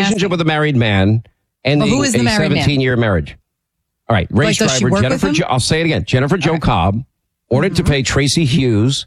relationship with a married man ending who is the a married man? 17-year marriage. All right, race Like, does she driver work with Jennifer. him? I'll say it again. Jennifer Jo Cobb ordered to pay Tracy Hughes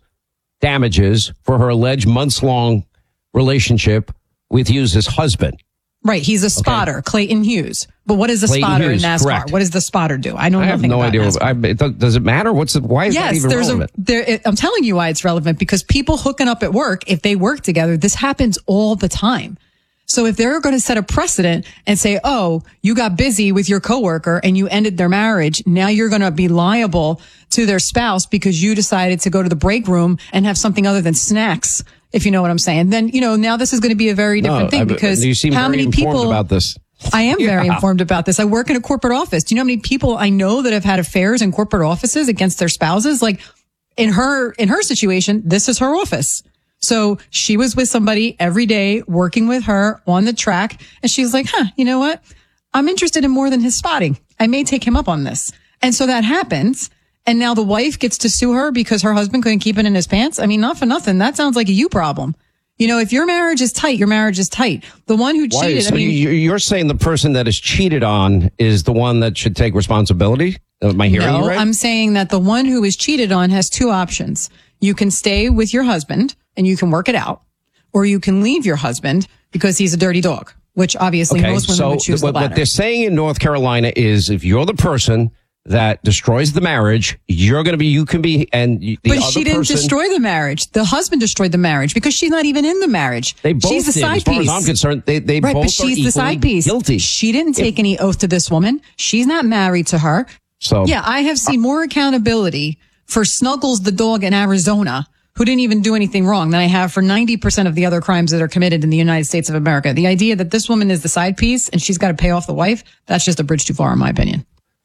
damages for her alleged months-long relationship with Hughes' husband. Right. He's a spotter, Clayton Hughes. But what is a Clayton spotter Hughes, in NASCAR? correct. What does the spotter do? I know I have nothing no about idea. NASCAR. Does it matter? Why is that even relevant? I'm telling you why it's relevant, because people hooking up at work, if they work together, this happens all the time. So if they're going to set a precedent and say, oh, you got busy with your coworker and you ended their marriage, now you're going to be liable to their spouse because you decided to go to the break room and have something other than snacks, if you know what I'm saying, then, now this is going to be a very different thing, because you seem how very many informed people about this. I am very informed about this. I work in a corporate office. Do you know how many people I know that have had affairs in corporate offices against their spouses? Like in her situation, this is her office. So she was with somebody every day working with her on the track. And she's like, you know what? I'm interested in more than his spotting. I may take him up on this. And so that happens. And now the wife gets to sue her because her husband couldn't keep it in his pants. I mean, not for nothing. That sounds like a you problem. If your marriage is tight, your marriage is tight. The one who cheated. So you're saying the person that is cheated on is the one that should take responsibility? Am I hearing you right? I'm saying that the one who is cheated on has two options. You can stay with your husband and you can work it out, or you can leave your husband because he's a dirty dog, which obviously most women would choose the latter. What they're saying in North Carolina is if you're the person that destroys the marriage, you can be, and the but other she didn't person, destroy the marriage. The husband destroyed the marriage because she's not even in the marriage. They both she's the did. side As far piece. as I'm concerned, they right, both but she's are the side piece. Guilty. She didn't take any oath to this woman. She's not married to her. So yeah, I have seen more accountability for Snuggles the dog in Arizona, who didn't even do anything wrong, than I have for 90% of the other crimes that are committed in the United States of America. The idea that this woman is the side piece and she's got to pay off the wife, that's just a bridge too far, in my opinion.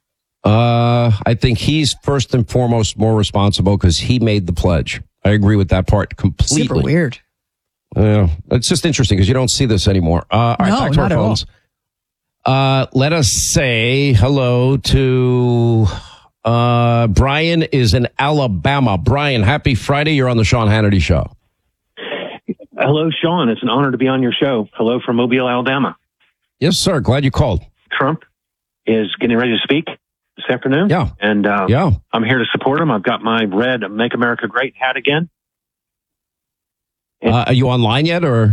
I think he's first and foremost more responsible because he made the pledge. I agree with that part completely. Super weird. It's just interesting because you don't see this anymore. All right, back to our phones. Let us say hello to Brian is in Alabama. Brian, happy Friday. You're on the Sean Hannity Show. Hello, Sean. It's an honor to be on your show. Hello from Mobile, Alabama. Yes, sir. Glad you called. Trump is getting ready to speak this afternoon. Yeah. And I'm here to support him. I've got my red Make America Great hat again. Are you online yet, or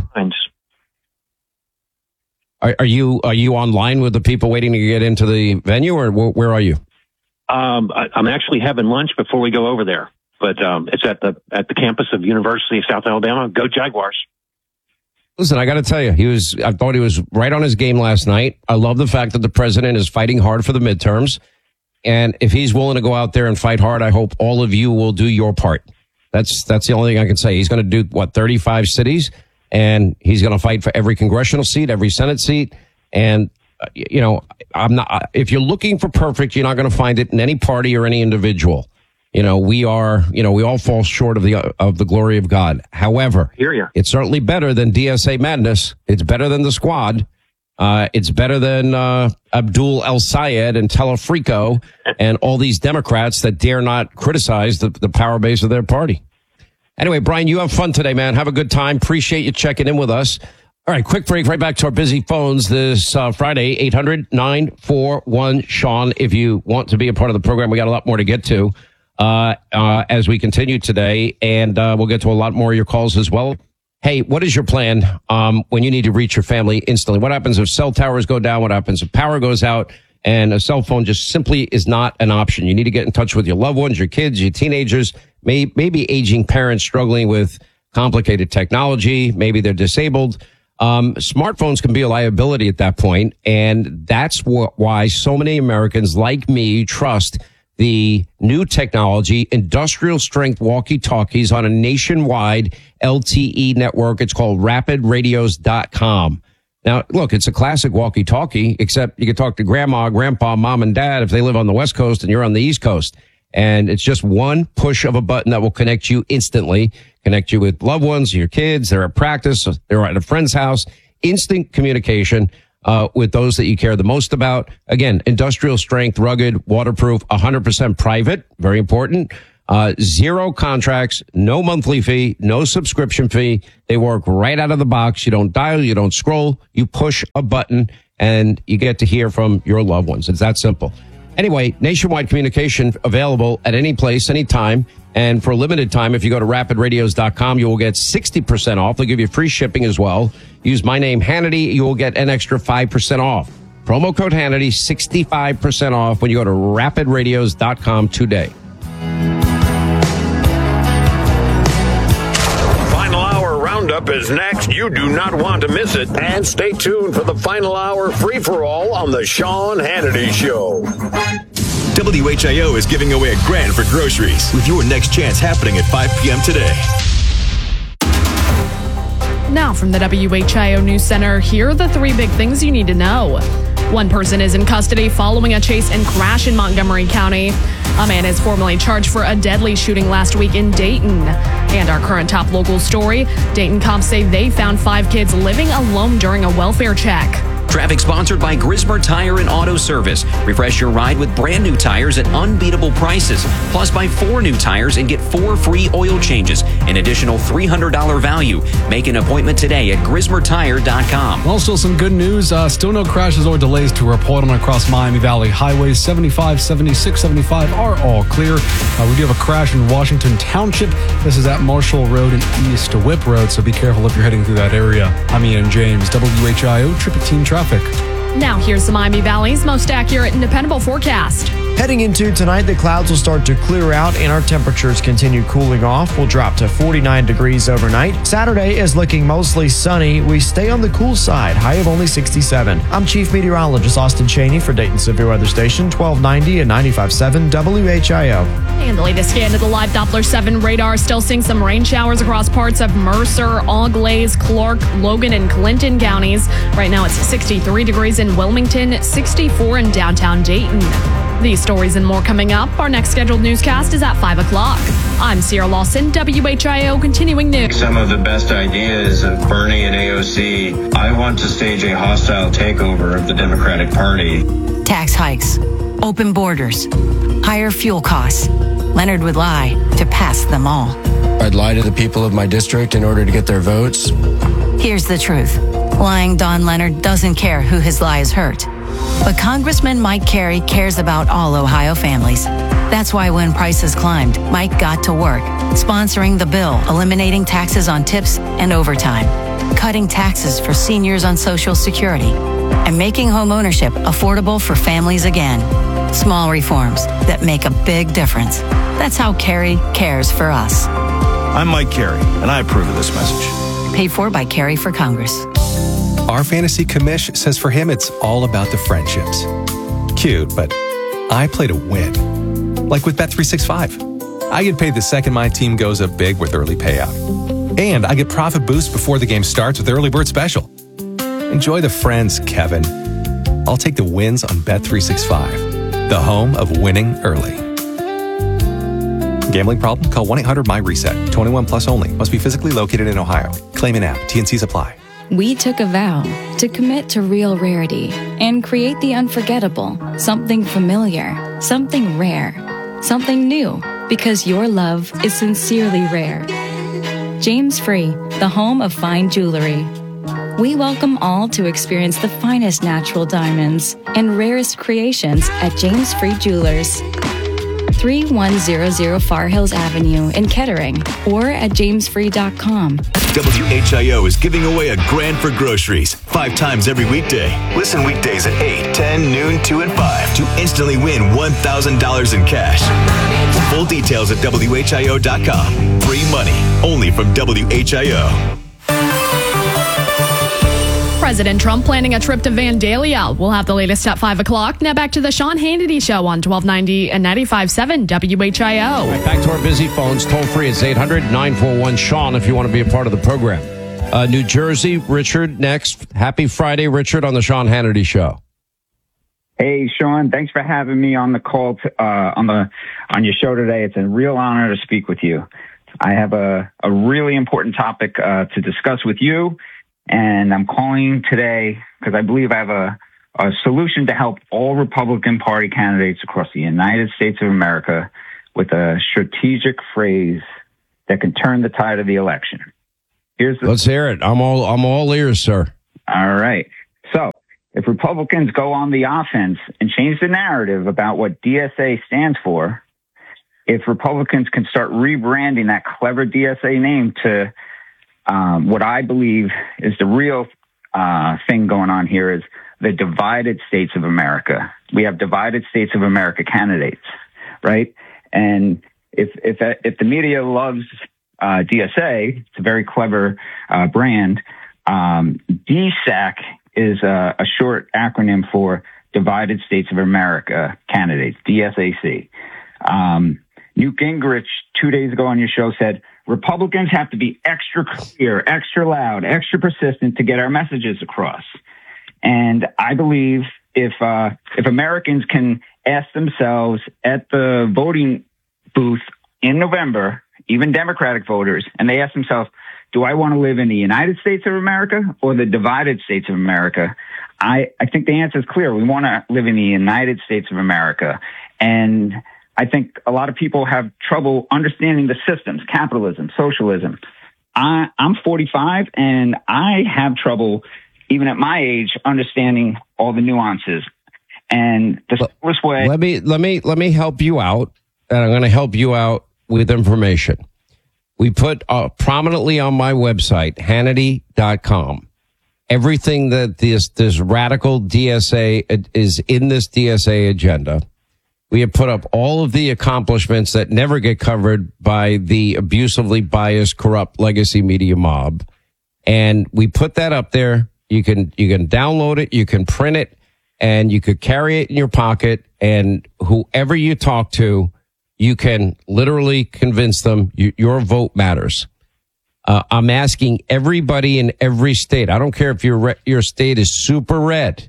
are you online with the people waiting to get into the venue, or where are you? I'm actually having lunch before we go over there, but it's at the campus of University of South Alabama. Go Jaguars! Listen, I got to tell you, I thought he was right on his game last night. I love the fact that the president is fighting hard for the midterms, and if he's willing to go out there and fight hard, I hope all of you will do your part. That's the only thing I can say. He's going to do 35 cities, and he's going to fight for every congressional seat, every Senate seat, and I'm not. If you're looking for perfect, you're not going to find it in any party or any individual. We all fall short of the glory of God. However, it's certainly better than DSA madness. It's better than the Squad. It's better than Abdul El Sayed and Telefrico and all these Democrats that dare not criticize the power base of their party. Anyway, Brian, you have fun today, man. Have a good time. Appreciate you checking in with us. All right, quick break, right back to our busy phones this Friday, 800-941-SEAN. If you want to be a part of the program, we got a lot more to get to as we continue today, and we'll get to a lot more of your calls as well. Hey, what is your plan when you need to reach your family instantly? What happens if cell towers go down? What happens if power goes out and a cell phone just simply is not an option? You need to get in touch with your loved ones, your kids, your teenagers, maybe aging parents struggling with complicated technology. Maybe they're disabled. Smartphones can be a liability at that point, and that's why so many Americans like me trust the new technology, industrial strength walkie-talkies on a nationwide LTE network. It's called rapidradios.com. Now, look, it's a classic walkie-talkie, except you can talk to grandma, grandpa, mom, and dad if they live on the West Coast and you're on the East Coast. And it's just one push of a button that will connect you instantly, connect you with loved ones, your kids. They're at practice, they're at a friend's house, instant communication with those that you care the most about. Again, industrial strength, rugged, waterproof, 100% private, very important. 0 contracts, no monthly fee, no subscription fee. They work right out of the box. You don't dial, you don't scroll, you push a button and you get to hear from your loved ones. It's that simple. Anyway, nationwide communication available at any place, anytime. And for a limited time, if you go to rapidradios.com, you will get 60% off. They'll give you free shipping as well. Use my name, Hannity. You will get an extra 5% off. Promo code Hannity, 65% off when you go to rapidradios.com today. Final Hour Roundup is next. You do not want to miss it. And stay tuned for the Final Hour free-for-all on the Sean Hannity Show. WHIO is giving away $1,000 for groceries with your next chance happening at 5 p.m. today. Now from the WHIO News Center, here are the 3 big things you need to know. 1 person is in custody following a chase and crash in Montgomery County. A man is formally charged for a deadly shooting last week in Dayton. And our current top local story, Dayton cops say they found 5 kids living alone during a welfare check. Traffic sponsored by Grismer Tire and Auto Service. Refresh your ride with brand new tires at unbeatable prices. Plus, buy 4 new tires and get 4 free oil changes. An additional $300 value. Make an appointment today at GrismerTire.com. Well, still some good news. Still no crashes or delays to report on across Miami Valley highways. 75, 76, 75 are all clear. We do have a crash in Washington Township. This is at Marshall Road and East Whip Road, so be careful if you're heading through that area. I'm Ian James, WHIO Triple Team Traffic. Now here's the Miami Valley's most accurate and dependable forecast. Heading into tonight, the clouds will start to clear out and our temperatures continue cooling off. We'll drop to 49 degrees overnight. Saturday is looking mostly sunny. We stay on the cool side, high of only 67. I'm Chief Meteorologist Austin Cheney for Dayton Severe Weather Station, 1290 and 95.7 WHIO. And the latest scan of the live Doppler 7 radar, still seeing some rain showers across parts of Mercer, Auglaize, Clark, Logan, and Clinton counties. Right now it's 63 degrees in Wilmington, 64 in downtown Dayton. These stories and more coming up. Our next scheduled newscast is at 5 o'clock. I'm Sierra Lawson, WHIO Continuing News. Some of the best ideas of Bernie and AOC. I want to stage a hostile takeover of the Democratic Party. Tax hikes, open borders, higher fuel costs. Leonard would lie to pass them all. I'd lie to the people of my district in order to get their votes. Here's the truth. Lying Don Leonard doesn't care who his lies hurt. But Congressman Mike Carey cares about all Ohio families. That's why when prices climbed, Mike got to work, sponsoring the bill, eliminating taxes on tips and overtime, cutting taxes for seniors on Social Security, and making homeownership affordable for families again. Small reforms that make a big difference. That's how Carey cares for us. I'm Mike Carey, and I approve of this message. Paid for by Carey for Congress. Our fantasy commish says for him, it's all about the friendships. Cute, but I play to win. Like with Bet365. I get paid the second my team goes up big with early payout. And I get profit boost before the game starts with Early Bird Special. Enjoy the friends, Kevin. I'll take the wins on Bet365, the home of winning early. Gambling problem? Call 1-800-MY-RESET. 21 plus only. Must be physically located in Ohio. Claim an app. TNCs apply. We took a vow to commit to real rarity and create the unforgettable, something familiar, something rare, something new, because your love is sincerely rare. James Free, the home of fine jewelry. We welcome all to experience the finest natural diamonds and rarest creations at James Free Jewelers. 3100 Far Hills Avenue in Kettering or at jamesfree.com. WHIO is giving away $1,000 for groceries 5 times every weekday. Listen weekdays at 8, 10, noon, 2, and 5 to instantly win $1,000 in cash. Full details at WHIO.com. Free money only from WHIO. President Trump planning a trip to Vandalia. We'll have the latest at 5 o'clock. Now back to the Sean Hannity Show on 1290 and 95.7 WHIO. Right, back to our busy phones. Toll free. It's 800-941-SEAN if you want to be a part of the program. New Jersey, Richard next. Happy Friday, Richard, on the Sean Hannity Show. Hey, Sean. Thanks for having me on the call on your show today. It's a real honor to speak with you. I have a really important topic to discuss with you. And I'm calling today because I believe I have a solution to help all Republican Party candidates across the United States of America with a strategic phrase that can turn the tide of the election. Let's hear it. I'm all ears, sir. All right. So if Republicans go on the offense and change the narrative about what DSA stands for, if Republicans can start rebranding that clever DSA name to what I believe is the real thing going on here is the divided states of America. We have divided states of America candidates, right? And if the media loves DSA, it's a very clever brand. DSAC is a short acronym for Divided States of America Candidates, DSAC. Newt Gingrich 2 days ago on your show said, Republicans have to be extra clear, extra loud, extra persistent to get our messages across. And I believe if Americans can ask themselves at the voting booth in November, even Democratic voters, and they ask themselves, do I want to live in the United States of America or the divided states of America? I think the answer is clear. We want to live in the United States of America. And I think a lot of people have trouble understanding the systems, capitalism, socialism. I'm 45 and I have trouble, even at my age, understanding all the nuances. And the simplest way. Let me help you out, and I'm going to help you out with information. We put prominently on my website, Hannity.com, everything that this radical DSA is in this DSA agenda. We have put up all of the accomplishments that never get covered by the abusively biased, corrupt legacy media mob. And we put that up there. You can download it, you can print it, and you could carry it in your pocket. And whoever you talk to, you can literally convince them your vote matters. I'm asking everybody in every state. I don't care if your state is super red.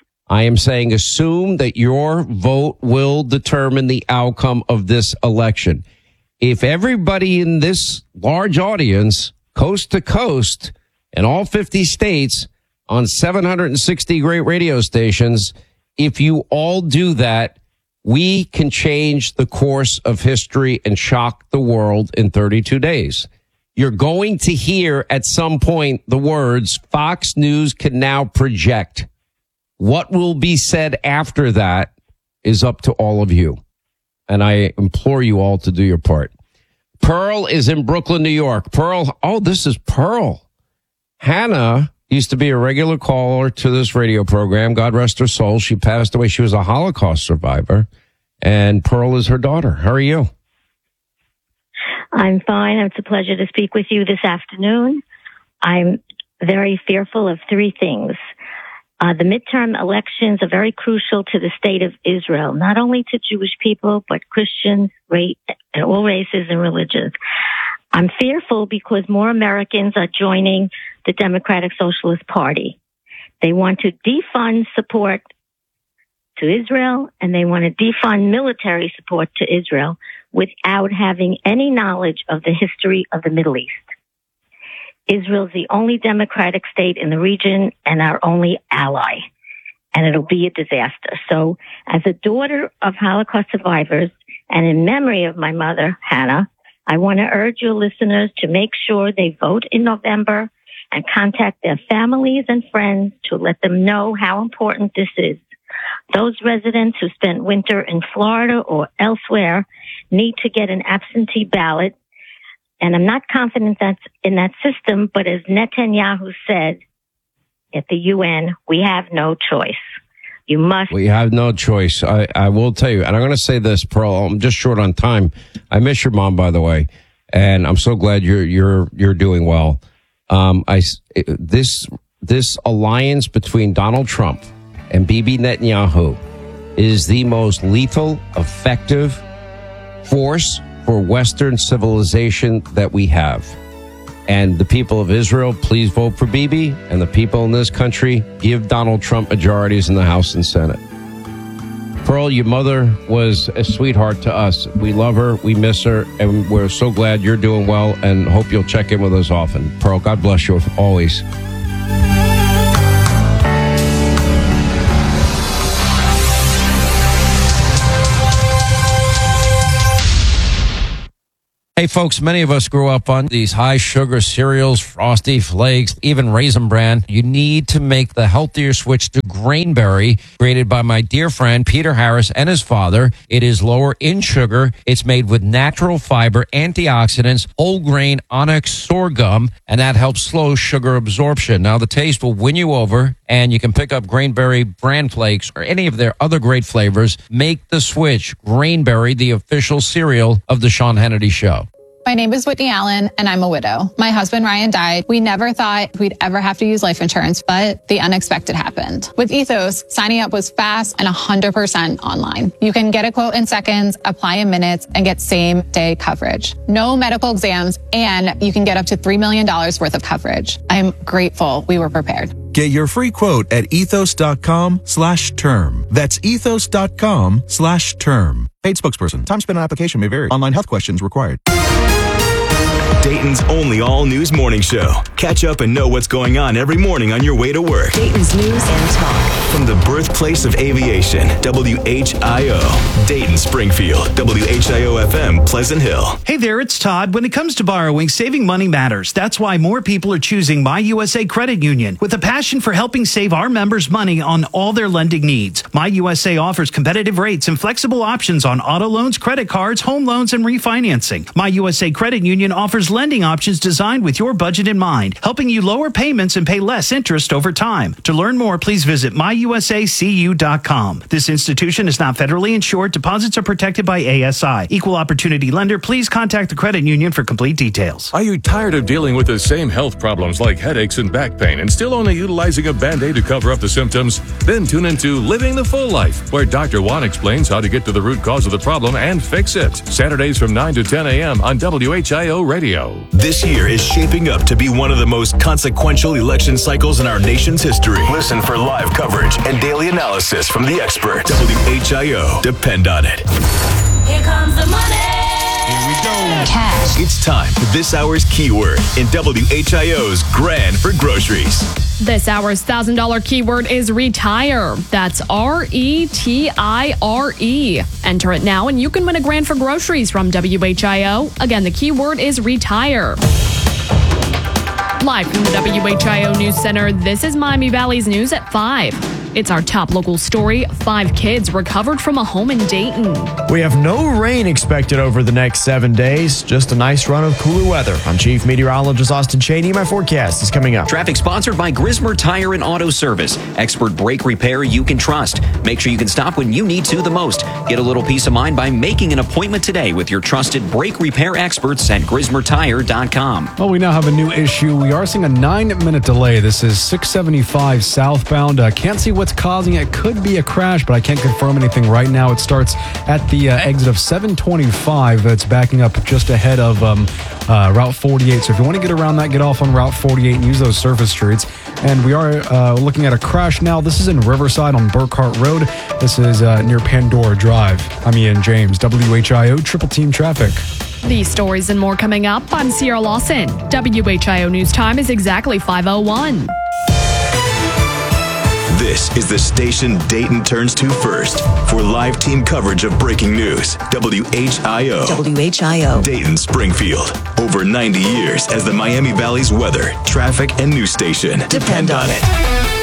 I am saying assume that your vote will determine the outcome of this election. If everybody in this large audience, coast to coast, in all 50 states, on 760 great radio stations, if you all do that, we can change the course of history and shock the world in 32 days. You're going to hear at some point the words, Fox News can now project. What will be said after that is up to all of you. And I implore you all to do your part. Pearl is in Brooklyn, New York. Pearl, this is Pearl. Hannah used to be a regular caller to this radio program. God rest her soul. She passed away. She was a Holocaust survivor. And Pearl is her daughter. How are you? I'm fine. It's a pleasure to speak with you this afternoon. I'm very fearful of three things. The midterm elections are very crucial to the state of Israel, not only to Jewish people, but Christians, and all races and religions. I'm fearful because more Americans are joining the Democratic Socialist Party. They want to defund support to Israel, and they want to defund military support to Israel without having any knowledge of the history of the Middle East. Israel's the only democratic state in the region and our only ally, and it'll be a disaster. So as a daughter of Holocaust survivors and in memory of my mother, Hannah, I want to urge your listeners to make sure they vote in November and contact their families and friends to let them know how important this is. Those residents who spent winter in Florida or elsewhere need to get an absentee ballot. And I'm not confident that's in that system, but as Netanyahu said at the UN, we have no choice. We have no choice. I will tell you, and I'm going to say this, Pearl. I'm just short on time. I miss your mom, by the way, and I'm so glad you're doing well. This alliance between Donald Trump and Bibi Netanyahu is the most lethal, effective force for Western civilization that we have. And the people of Israel, please vote for Bibi. And the people in this country, give Donald Trump majorities in the House and Senate. Pearl, your mother was a sweetheart to us. We love her. We miss her. And we're so glad you're doing well and hope you'll check in with us often. Pearl, God bless you always. Hey, folks, many of us grew up on these high sugar cereals, Frosty Flakes, even Raisin Bran. You need to make the healthier switch to Grainberry, created by my dear friend Peter Harris and his father. It is lower in sugar. It's made with natural fiber, antioxidants, whole grain onyx sorghum, and that helps slow sugar absorption. Now, the taste will win you over, and you can pick up Grainberry Bran Flakes or any of their other great flavors. Make the switch. Grainberry, the official cereal of the Sean Hannity Show. My name is Whitney Allen, and I'm a widow. My husband, Ryan, died. We never thought we'd ever have to use life insurance, but the unexpected happened. With Ethos, signing up was fast and 100% online. You can get a quote in seconds, apply in minutes, and get same-day coverage. No medical exams, and you can get up to $3 million worth of coverage. I'm grateful we were prepared. Get your free quote at ethos.com/term. That's ethos.com/term. Paid spokesperson. Time spent on application may vary. Online health questions required. Dayton's only all-news morning show. Catch up and know what's going on every morning on your way to work. Dayton's news and talk. From the birthplace of aviation, WHIO. Dayton, Springfield, WHIO-FM, Pleasant Hill. Hey there, it's Todd. When it comes to borrowing, saving money matters. That's why more people are choosing My USA Credit Union with a passion for helping save our members money on all their lending needs. My USA offers competitive rates and flexible options on auto loans, credit cards, home loans, and refinancing. My USA Credit Union offers lending options designed with your budget in mind, helping you lower payments and pay less interest over time. To learn more, please visit myusacu.com. This institution is not federally insured. Deposits are protected by ASI. Equal opportunity lender. Please contact the credit union for complete details. Are you tired of dealing with the same health problems like headaches and back pain and still only utilizing a Band-Aid to cover up the symptoms? Then tune into Living the Full Life, where Dr. Juan explains how to get to the root cause of the problem and fix it. Saturdays from 9 to 10 a.m. on WHIO Radio. This year is shaping up to be one of the most consequential election cycles in our nation's history. Listen for live coverage and daily analysis from the experts. WHIO. Depend on it. Here comes the money. Here we go. Cash. It's time for this hour's keyword in WHIO's Grand for Groceries. This hour's $1,000 keyword is retire. That's RETIRE. Enter it now and you can win a grand for groceries from WHIO. Again, the keyword is retire. Live from the WHIO News Center, this is Miami Valley's News at 5. It's our top local story. 5 kids recovered from a home in Dayton. We have no rain expected over the next 7 days. Just a nice run of cooler weather. I'm Chief Meteorologist Austin Cheney. My forecast is coming up. Traffic sponsored by Grismer Tire and Auto Service. Expert brake repair you can trust. Make sure you can stop when you need to the most. Get a little peace of mind by making an appointment today with your trusted brake repair experts at GrismerTire.com. Well, we now have a new issue. We are seeing a 9-minute delay. This is 675 southbound. Can't see what's causing it. Could be a crash, but I can't confirm anything right now. It starts at the exit of 725. It's backing up just ahead of Route 48. So if you want to get around that, get off on Route 48 and use those surface streets. And we are looking at a crash now. This is in Riverside on Burkhart Road. This is near Pandora Drive. I'm Ian James, WHIO Triple Team Traffic. These stories and more coming up. I'm Sierra Lawson. WHIO News Time is exactly 5:01. This is the station Dayton turns to first for live team coverage of breaking news. WHIO. WHIO. Dayton, Springfield. Over 90 years as the Miami Valley's weather, traffic, and news station. Depend on it.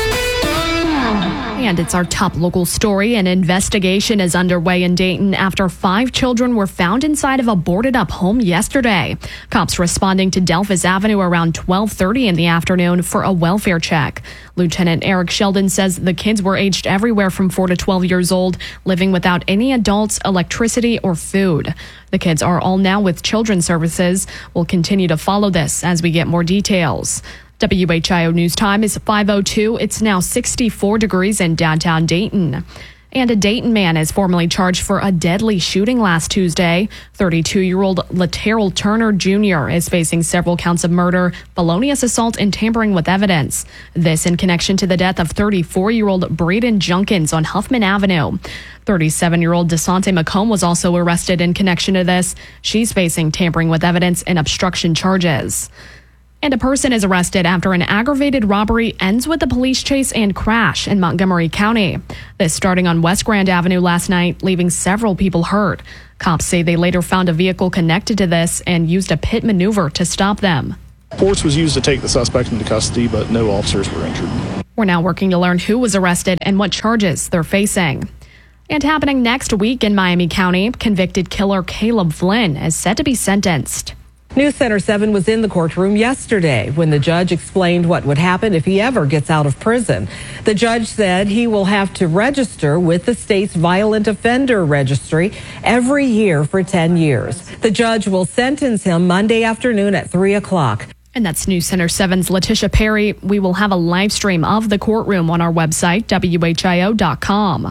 And it's our top local story. An investigation is underway in Dayton after 5 children were found inside of a boarded-up home yesterday. Cops responding to Delphus Avenue around 12:30 in the afternoon for a welfare check. Lieutenant Eric Sheldon says the kids were aged everywhere from 4 to 12 years old, living without any adults, electricity, or food. The kids are all now with Children's Services. We'll continue to follow this as we get more details. WHIO News Time is 5:02. It's now 64 degrees in downtown Dayton. And a Dayton man is formally charged for a deadly shooting last Tuesday. 32-year-old Laterrell Turner Jr. is facing several counts of murder, felonious assault, and tampering with evidence. This in connection to the death of 34-year-old Braden Junkins on Huffman Avenue. 37-year-old DeSante McComb was also arrested in connection to this. She's facing tampering with evidence and obstruction charges. And a person is arrested after an aggravated robbery ends with a police chase and crash in Montgomery County. This starting on West Grand Avenue last night, leaving several people hurt. Cops say they later found a vehicle connected to this and used a pit maneuver to stop them. Force was used to take the suspect into custody, but no officers were injured. We're now working to learn who was arrested and what charges they're facing. And happening next week in Miami County, convicted killer Caleb Flynn is set to be sentenced. News Center 7 was in the courtroom yesterday when the judge explained what would happen if he ever gets out of prison. The judge said he will have to register with the state's violent offender registry every year for 10 years. The judge will sentence him Monday afternoon at 3 o'clock. And that's News Center 7's Letitia Perry. We will have a live stream of the courtroom on our website, WHIO.com.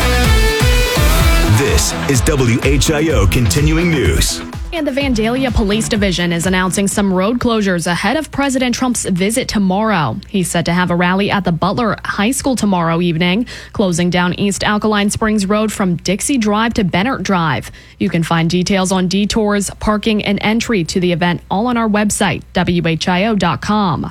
This is WHIO Continuing News. And the Vandalia Police Division is announcing some road closures ahead of President Trump's visit tomorrow. He's set to have a rally at the Butler High School tomorrow evening, closing down East Alkaline Springs Road from Dixie Drive to Bennett Drive. You can find details on detours, parking, and entry to the event all on our website, WHIO.com.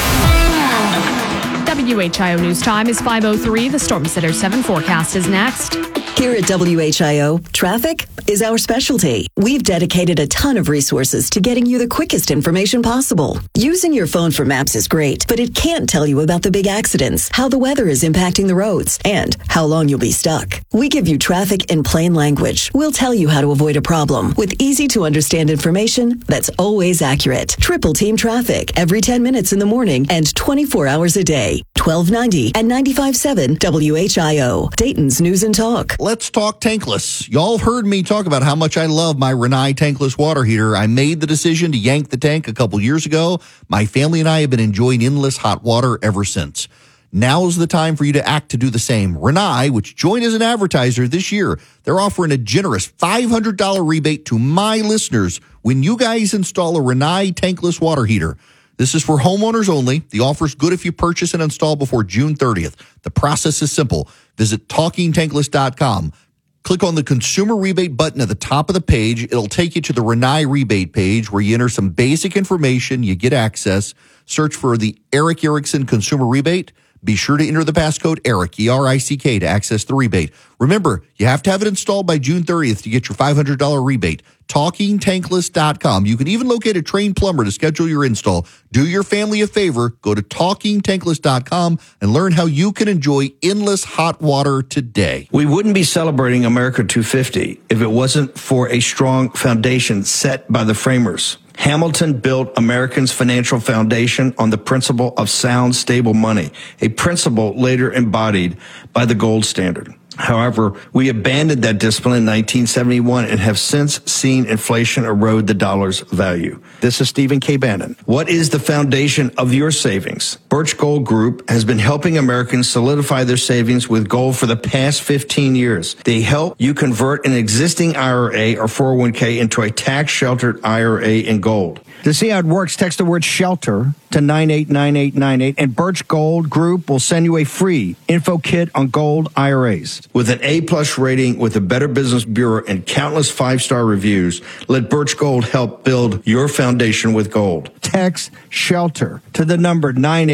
WHIO News Time is 5:03. The Storm Center 7 forecast is next. Here at WHIO, traffic is our specialty. We've dedicated a ton of resources to getting you the quickest information possible. Using your phone for maps is great, but it can't tell you about the big accidents, how the weather is impacting the roads, and how long you'll be stuck. We give you traffic in plain language. We'll tell you how to avoid a problem with easy-to-understand information that's always accurate. Triple Team Traffic every 10 minutes in the morning and 24 hours a day. 1290 and 95.7 WHIO, Dayton's News and Talk. Let's talk tankless. Y'all have heard me talk about how much I love my Rinnai tankless water heater. I made the decision to yank the tank a couple years ago. My family and I have been enjoying endless hot water ever since. Now's the time for you to act to do the same. Rinnai, which joined as an advertiser this year, they're offering a generous $500 rebate to my listeners when you guys install a Rinnai tankless water heater. This is for homeowners only. The offer's good if you purchase and install before June 30th. The process is simple. Visit TalkingTankless.com. Click on the consumer rebate button at the top of the page. It'll take you to the Rinnai rebate page where you enter some basic information. You get access. Search for the Eric Erickson consumer rebate. Be sure to enter the passcode ERIC, E-R-I-C-K, to access the rebate. Remember, you have to have it installed by June 30th to get your $500 rebate. TalkingTankless.com. You can even locate a trained plumber to schedule your install. Do your family a favor. Go to TalkingTankless.com and learn how you can enjoy endless hot water today. We wouldn't be celebrating America 250 if it wasn't for a strong foundation set by the framers. Hamilton built Americans' financial foundation on the principle of sound, stable money, a principle later embodied by the gold standard. However, we abandoned that discipline in 1971 and have since seen inflation erode the dollar's value. This is Stephen K. Bannon. What is the foundation of your savings? Birch Gold Group has been helping Americans solidify their savings with gold for the past 15 years. They help you convert an existing IRA or 401k into a tax-sheltered IRA in gold. To see how it works, text the word SHELTER to 989898, and Birch Gold Group will send you a free info kit on gold IRAs. With an A-plus rating with the Better Business Bureau and countless 5-star reviews, let Birch Gold help build your foundation with gold. Text SHELTER to the number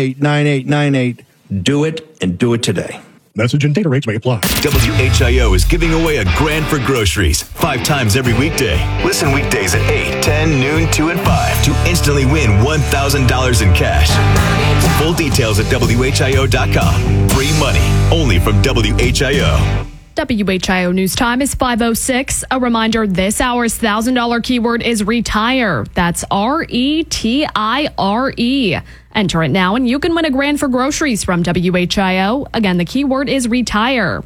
989898. Do it, and do it today. Message and data rates may apply. WHIO is giving away a grand for groceries 5 times every weekday. Listen weekdays at 8, 10, noon, 2, and 5 to instantly win $1,000 in cash. Full details at WHIO.com. Free money only from WHIO. WHIO News Time is 5:06. A reminder, this hour's $1,000 keyword is retire. That's RETIRE. Enter it now and you can win a grand for groceries from WHIO. Again, the keyword is retire.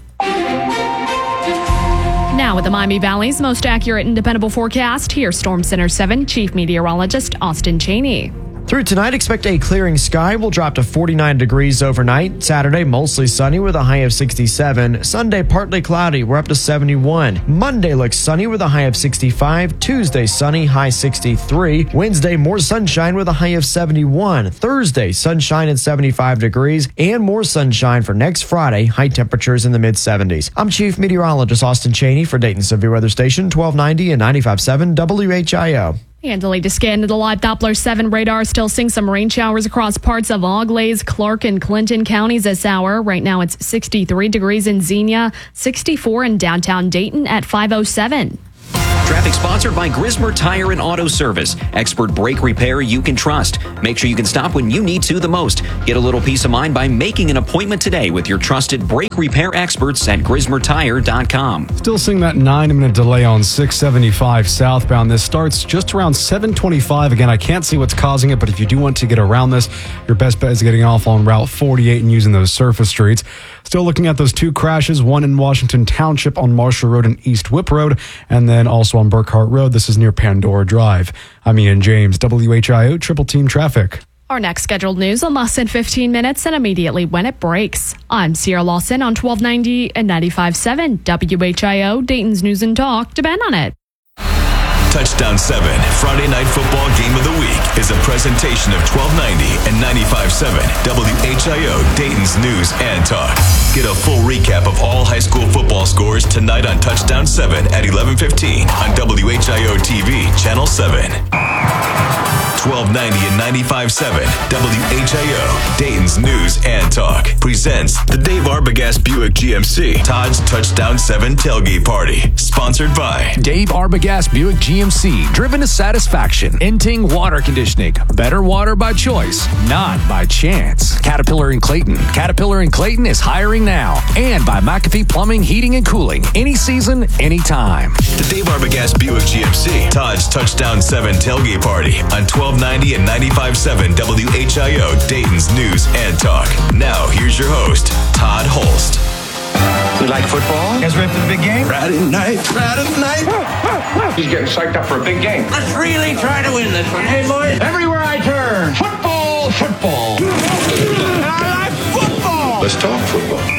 Now with the Miami Valley's most accurate and dependable forecast, here's Storm Center 7 Chief Meteorologist Austin Cheney. Through tonight, expect a clearing sky. Will drop to 49 degrees overnight. Saturday, mostly sunny with a high of 67. Sunday, partly cloudy. We're up to 71. Monday looks sunny with a high of 65. Tuesday, sunny, high 63. Wednesday, more sunshine with a high of 71. Thursday, sunshine at 75 degrees. And more sunshine for next Friday. High temperatures in the mid-70s. I'm Chief Meteorologist Austin Cheney for Dayton Severe Weather Station, 1290 and 95.7 WHIO. And a latest scan to the live Doppler 7 radar, still seeing some rain showers across parts of Auglaize, Clark, and Clinton counties this hour. Right now it's 63 degrees in Xenia, 64 in downtown Dayton at 5:07. Traffic sponsored by Grismer Tire and Auto Service. Expert brake repair you can trust. Make sure you can stop when you need to the most. Get a little peace of mind by making an appointment today with your trusted brake repair experts at GrismerTire.com. Still seeing that 9-minute delay on 675 southbound. This starts just around 725. Again, I can't see what's causing it, but if you do want to get around this, your best bet is getting off on Route 48 and using those surface streets. Still looking at those two crashes, one in Washington Township on Marshall Road and East Whip Road, and then also on Burkhart Road. This is near Pandora Drive. I'm Ian James, WHIO Triple Team Traffic. Our next scheduled news in less than 15 minutes and immediately when it breaks. I'm Sierra Lawson on 1290 and 95.7 WHIO, Dayton's News and Talk. Depend on it. Touchdown 7, Friday Night Football Game of the Week is a presentation of 1290 and 95.7 WHIO, Dayton's News and Talk. Get a full recap of all high school football scores tonight on Touchdown 7 at 11:15 on WHIO TV, Channel 7. 1290 and 95.7 WHIO, Dayton's News and Talk presents the Dave Arbogast Buick GMC Todd's Touchdown 7 Tailgate Party, sponsored by Dave Arbogast Buick GMC, driven to satisfaction. Inting Water Conditioning, better water by choice, not by chance. Caterpillar in Clayton. Caterpillar in Clayton is hiring now. And by McAfee Plumbing, Heating, and Cooling. Any season, anytime. The Dave Arbogast Buick GMC Todd's Touchdown 7 Tailgate Party on 1290 and 95.7 WHIO, Dayton's News and Talk. Now, here's your host, Todd Holst. You like football? You guys ready for the big game? Friday night. He's getting psyched up for a big game. Let's really try to win this one. Hey, boys. Everywhere I turn. Football, football. And I like football. Let's talk football.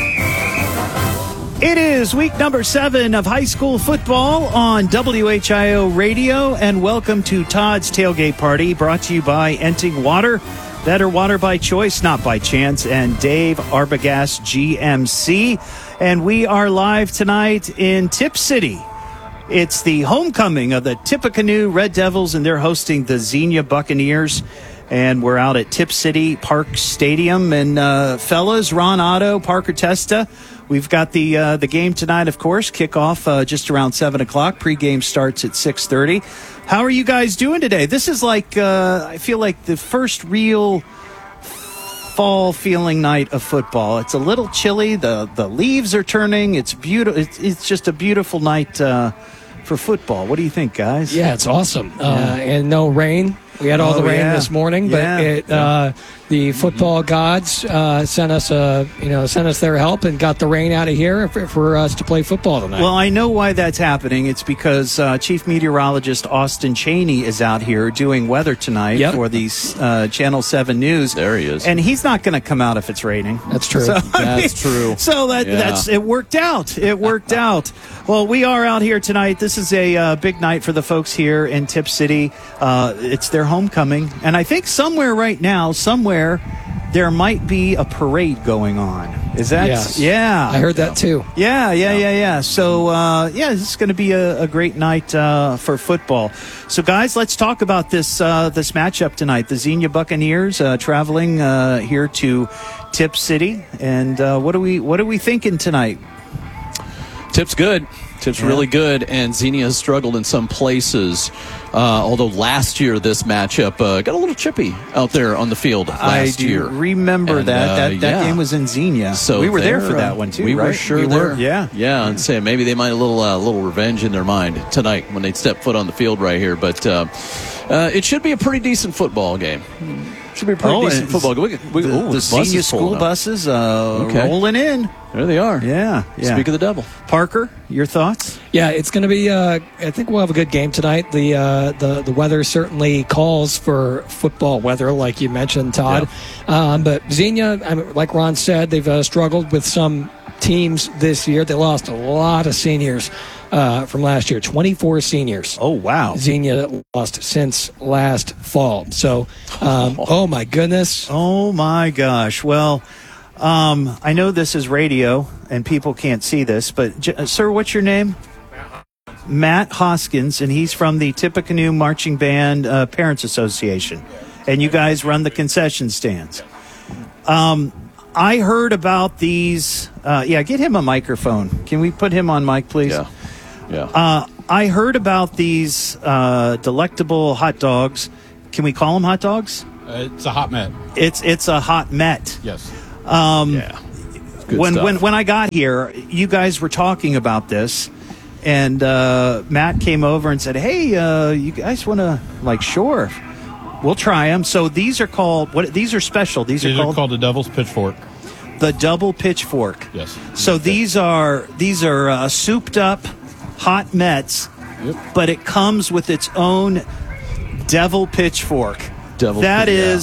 It is week number 7 of high school football on WHIO Radio, and welcome to Todd's Tailgate Party, brought to you by Enting Water. Better water by choice, not by chance, and Dave Arbogast GMC. And we are live tonight in Tip City. It's the homecoming of the Tippecanoe Red Devils, and they're hosting the Xenia Buccaneers. And we're out at Tip City Park Stadium. And fellas, Ron Otto, Parker Testa, we've got the game tonight, of course. Kickoff just around 7 o'clock. Pre-game starts at 6:30. How are you guys doing today? This is like, I feel like the first real fall feeling night of football. It's a little chilly. The leaves are turning. It's beautiful. It's just a beautiful night for football. What do you think, guys? Yeah, it's awesome. And no rain. We had all the rain this morning, but the football gods sent us their help and got the rain out of here for us to play football tonight. Well, I know why that's happening. It's because Chief Meteorologist Austin Cheney is out here doing weather tonight for the Channel 7 News. There he is. And he's not going to come out if it's raining. That's true. So, that's true. So that's it worked out. It worked out. Well, we are out here tonight. This is a big night for the folks here in Tip City. It's their homecoming, and I think somewhere right now, there might be a parade going on. Is that? Yes. Yeah, I heard that too. Yeah. So, this is going to be a great night for football. So, guys, let's talk about this matchup tonight. The Xenia Buccaneers traveling here to Tip City, and what are we thinking tonight? Tip's good. Tip's really good, and Xenia has struggled in some places. Although last year this matchup got a little chippy out there on the field last year. I remember that game was in Xenia. So we were there for that one too. We were sure there. Yeah, and say maybe they might have a little revenge in their mind tonight when they step foot on the field right here. But it should be a pretty decent football game. Should be a pretty decent football game. The Xenia school buses rolling in. There they are. Yeah. Speak of the devil. Parker, your thoughts? Yeah, it's going to be. I think we'll have a good game tonight. The weather certainly calls for football weather, like you mentioned, Todd. Yeah. But Xenia, like Ron said, they've struggled with some teams this year. They lost a lot of seniors from last year. 24 seniors. Oh, wow. Xenia lost since last fall. So, oh my goodness. Oh my gosh. Well, I know this is radio and people can't see this, but sir, what's your name? Matt Hoskins, and he's from the Tippecanoe Marching Band Parents Association. And you guys run the concession stands. I heard about these. Get him a microphone. Can we put him on mic, please? Yeah. I heard about these delectable hot dogs. Can we call them hot dogs? It's a hot met. It's a hot met. Yes. When I got here, you guys were talking about this, and Matt came over and said, "Hey, you guys want to sure, we'll try them." So these are called what? These are special. These are called the Devil's Pitchfork. The double pitchfork. Yes. So these are souped up hot Mets, but it comes with its own devil pitchfork. That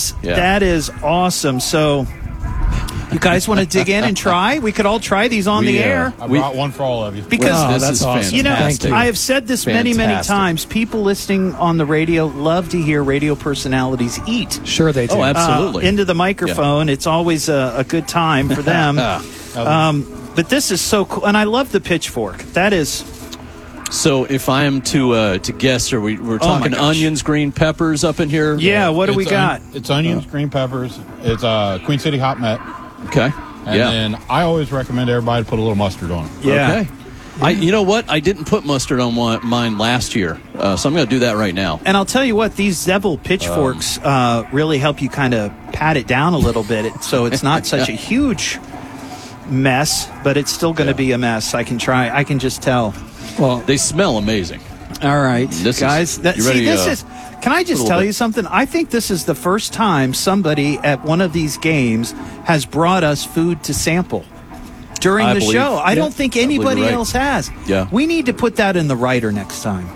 is awesome. So you guys want to dig in and try? We could all try these on the air. I brought one for all of you. Because this is awesome. I have said this many times. People listening on the radio love to hear radio personalities eat. Sure they do. Oh, absolutely. Into the microphone. It's always a good time for them. But this is so cool. And I love the pitchfork. That is... So if I am to guess, we're talking onions, green peppers up in here? Yeah, what do we got? It's onions, green peppers. It's Queen City Hot Met. Okay. And then I always recommend everybody to put a little mustard on it. Yeah. Okay. You know what? I didn't put mustard on mine last year, so I'm going to do that right now. And I'll tell you what, these devil pitchforks really help you kind of pat it down a little bit, so it's not such a huge mess, but it's still going to be a mess. I can just tell. Well, they smell amazing. All right, guys. Can I just tell you something? I think this is the first time somebody at one of these games has brought us food to sample during the show. I don't think anybody else has. Yeah. We need to put that in the writer next time.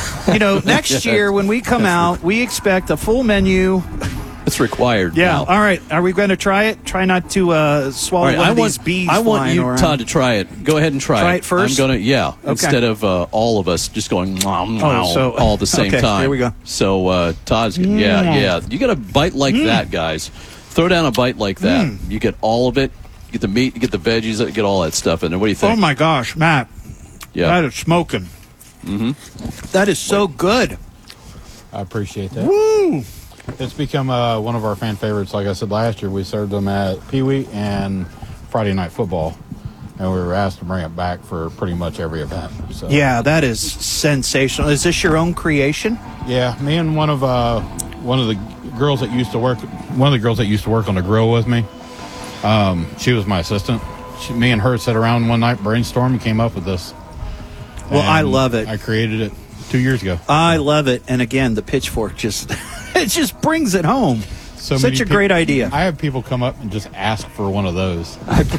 Next year when we come out, we expect a full menu. It's required. Yeah. Now. All right. Are we going to try it? Try not to swallow one of these bees. I want you, around. Todd, to try it. Go ahead and try it. Try it first? I'm going to, Okay. instead of all of us just going all at the same time. Here we go. So Todd's, You get a bite like that, guys. Throw down a bite like that. You get all of it. You get the meat, you get the veggies, you get all that stuff in there. What do you think? Oh, my gosh, Matt. Yeah. That is smoking. Mm-hmm. That is so good. I appreciate that. Woo! It's become one of our fan favorites. Like I said last year, we served them at Pee Wee and Friday Night Football, and we were asked to bring it back for pretty much every event. So. Yeah, that is sensational. Is this your own creation? Yeah, me and one of the girls that used to work on the grill with me. She was my assistant. Me and her sat around one night, brainstormed, and came up with this. Well, I love it. I created it 2 years ago. I love it, and again, the pitchfork just it just brings it home. Such a great idea. I have people come up and just ask for one of those.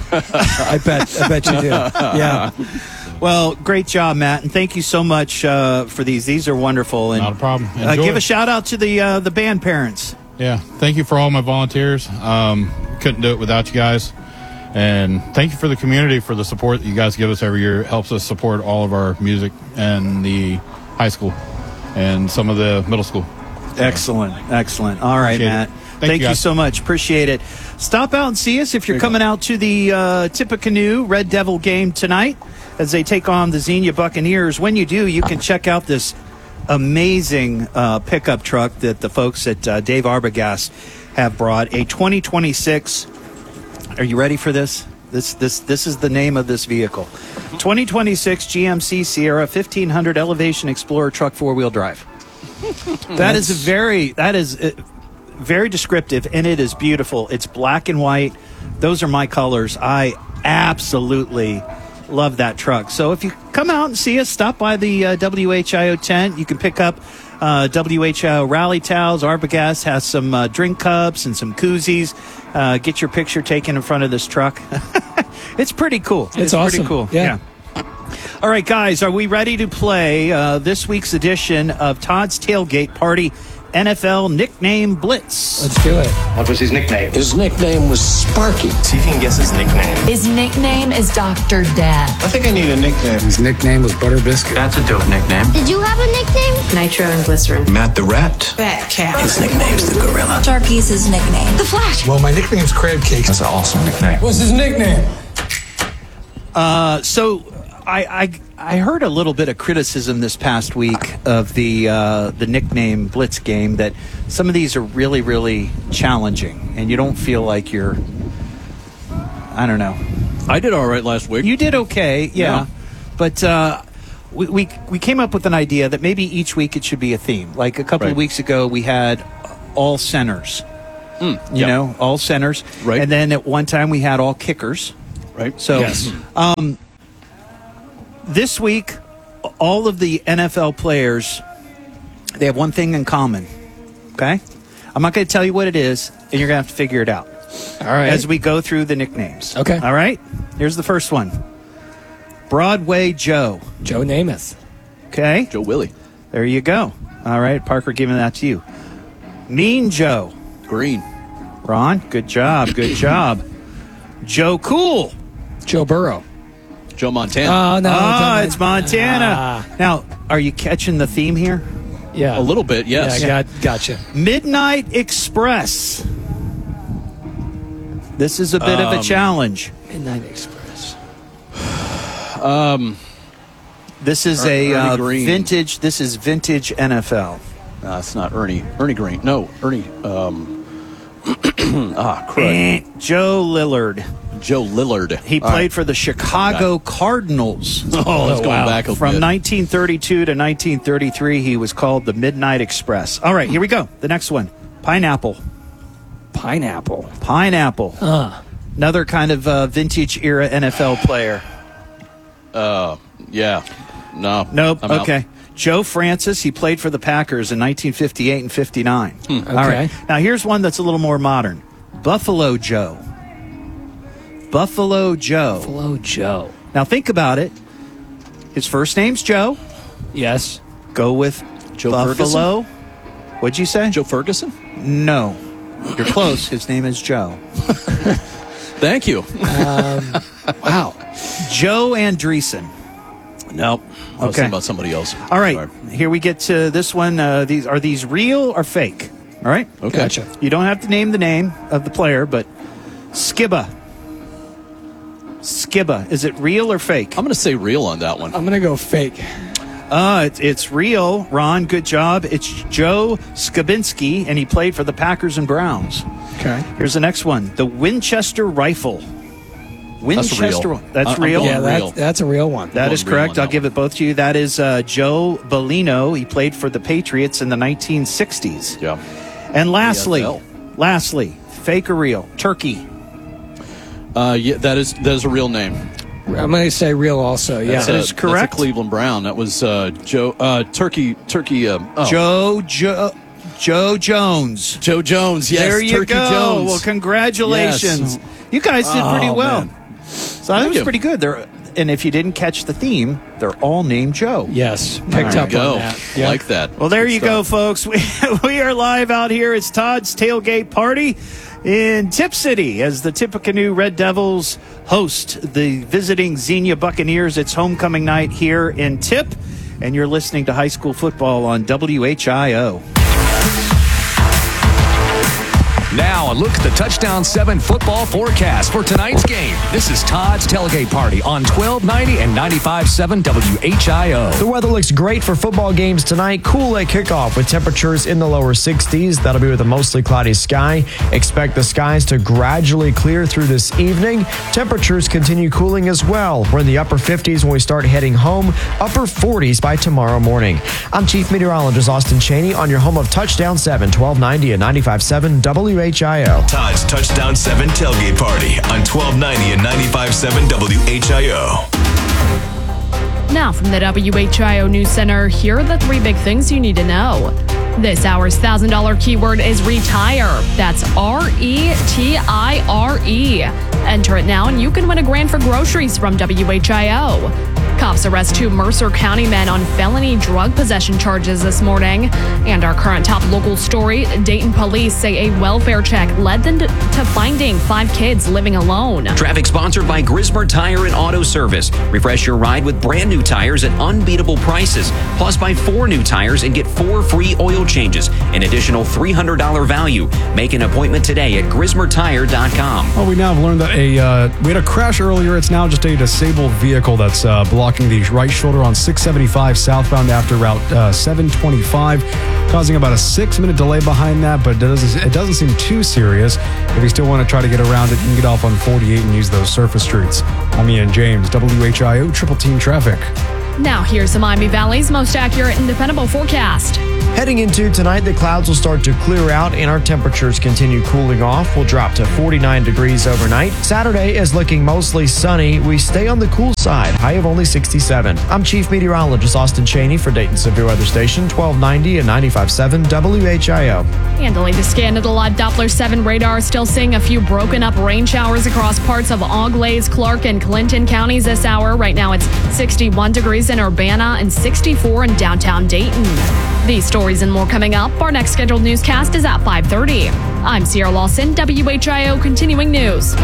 I bet you do. Yeah. Well, great job, Matt, and thank you so much for these. These are wonderful. And, not a problem. Give a shout out to the band parents. Yeah, thank you for all my volunteers. Couldn't do it without you guys. And thank you for the community for the support that you guys give us every year. It helps us support all of our music and the high school and some of the middle school. Excellent. All right, Matt. Thank you so much. Appreciate it. Stop out and see us if you're coming out to the Tippecanoe Red Devil game tonight as they take on the Xenia Buccaneers. When you do, you can check out this amazing pickup truck that the folks at Dave Arbogast have brought. A 2026. Are you ready for this? This is the name of this vehicle. 2026 GMC Sierra 1500 Elevation Explorer truck 4-wheel drive. That is very descriptive, and it is beautiful. It's black and white. Those are my colors. I absolutely love that truck. So if you come out and see us, stop by the WHIO tent. You can pick up WHIO rally towels. Arbogast has some drink cups and some koozies. Get your picture taken in front of this truck. It's pretty cool. It's awesome. Pretty cool. Yeah. All right, guys, are we ready to play this week's edition of Todd's Tailgate Party NFL Nickname Blitz? Let's do it. What was his nickname? His nickname was Sparky. See if you can guess his nickname. His nickname is Dr. Death. I think I need a nickname. His nickname was Butter Biscuit. That's a dope nickname. Did you have a nickname? Nitro and Glycerin. Matt the Rat. Fat Cat. His nickname's the Gorilla. Sharky's his nickname. The Flash. Well, my nickname's Crab Cake. That's an awesome nickname. What's his nickname? So I heard a little bit of criticism this past week of the nickname Blitz game, that some of these are really, really challenging, and you don't feel like you're, I don't know. I did all right last week. You did okay, yeah. But we came up with an idea that maybe each week it should be a theme. Like a couple of weeks ago, we had all centers. You know, all centers. Right. And then at one time we had all kickers. Right. So this week, all of the NFL players, they have one thing in common. Okay? I'm not going to tell you what it is, and you're going to have to figure it out. All right. As we go through the nicknames. Okay. All right? Here's the first one. Broadway Joe. Joe Namath. Okay. Joe Willie. There you go. All right, Parker, giving that to you. Mean Joe. Green. Ron, good job. Good job. Joe Cool. Joe Burrow. Joe Montana. Oh, no. It's Montana. Now, are you catching the theme here? Yeah. A little bit, yes. Yeah, gotcha. Midnight Express. This is a bit of a challenge. Midnight Express. This is Ernie Green. vintage. This is vintage NFL. No, it's not Ernie. Ernie Green. No, Ernie. Crud. Joe Lillard. Joe Lillard. He played for the Chicago Cardinals. Oh, that's going back a From bit. 1932 to 1933, he was called the Midnight Express. All right, here we go. The next one. Pineapple. Pineapple. Another kind of vintage era NFL player. Yeah. No. Nope. I'm out. Okay. Joe Francis. He played for the Packers in 1958 and 59. All right. Now here's one that's a little more modern. Buffalo Joe. Buffalo Joe. Buffalo Joe. Now think about it. His first name's Joe. Yes. Go with Joe Buffalo. What'd you say? Joe Ferguson? No. You're close. His name is Joe. Thank you. Wow. Joe Andreessen. Nope. I was Okay. thinking about somebody else. All right. Sorry. Here we get to this one. Are these real or fake? All right. Okay. Gotcha. You don't have to name the name of the player, but Skibba. Skibba. Is it real or fake? I'm going to say real on that one. I'm going to go fake. It's real. Ron, good job. It's Joe Skabinski, and he played for the Packers and Browns. Okay. Here's the next one. The Winchester Rifle. Winchester. real. That's I'm real. going Yeah, real. that's a real one. That I'm is going real correct. on I'll that give it both to you. That is Joe Bellino. He played for the Patriots in the 1960s. Yeah. And lastly, AFL. fake or real? Turkey. Yeah, that is a real name. I'm going to say real also. Yeah. That is correct. That's a Cleveland Brown. That was Joe Turkey. Joe Jones. Joe Jones. Yes. There you Turkey go. Jones. Well, congratulations. Yes. You guys did pretty well. Man. So that Thank was you. pretty good. And if you didn't catch the theme, they're all named Joe. Yes. Picked There you up go. on that. I like that. Well, there Good you stuff. go, folks. We are live out here. It's Todd's Tailgate Party in Tip City as the Tippecanoe Red Devils host the visiting Xenia Buccaneers. It's homecoming night here in Tip, and you're listening to high school football on WHIO. Now, a look at the Touchdown 7 football forecast for tonight's game. This is Todd's Tailgate Party on 1290 and 95.7 WHIO. The weather looks great for football games tonight. Cool at kickoff with temperatures in the lower 60s. That'll be with a mostly cloudy sky. Expect the skies to gradually clear through this evening. Temperatures continue cooling as well. We're in the upper 50s when we start heading home. Upper 40s by tomorrow morning. I'm Chief Meteorologist Austin Cheney on your home of Touchdown 7, 1290 and 95.7 WHIO. Todd's Touchdown 7 Tailgate Party on 1290 and 95.7 WHIO. Now from the WHIO News Center, here are the three big things you need to know. This hour's $1,000 keyword is retire. That's RETIRE. Enter it now and you can win $1,000 for groceries from WHIO. Cops arrest 2 Mercer County men on felony drug possession charges this morning. And our current top local story, Dayton police say a welfare check led them to finding 5 kids living alone. Traffic sponsored by Grismer Tire and Auto Service. Refresh your ride with brand new tires at unbeatable prices. Plus, buy 4 new tires and get 4 free oil changes. An additional $300 value. Make an appointment today at GrismerTire.com. Well, we now have learned that we had a crash earlier. It's now just a disabled vehicle that's blocking blocking the right shoulder on 675 southbound after Route 725, causing about a 6-minute delay behind that, but it doesn't seem too serious. If you still want to try to get around it, you can get off on 48 and use those surface streets. I'm Ian James, WHIO Triple Team Traffic. Now here's the Miami Valley's most accurate and dependable forecast. Heading into tonight, the clouds will start to clear out and our temperatures continue cooling off. We'll drop to 49 degrees overnight. Saturday is looking mostly sunny. We stay on the cool side, high of only 67. I'm Chief Meteorologist Austin Cheney for Dayton Severe Weather Station, 1290 and 95.7 WHIO. Handling the scan of the live Doppler 7 radar, still seeing a few broken up rain showers across parts of Auglaize, Clark, and Clinton counties this hour. Right now it's 61 degrees in Urbana and 64 in downtown Dayton. These stories and more coming up. Our next scheduled newscast is at 5:30. I'm Sierra Lawson, WHIO Continuing News.